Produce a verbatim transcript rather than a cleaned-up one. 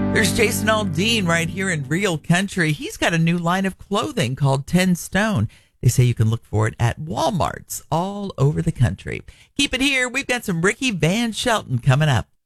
There's Jason Aldean right here in Real Country. He's got a new line of clothing called ten stone. They say you can look for it at Walmarts all over the country. Keep it here. We've got some Ricky Van Shelton coming up.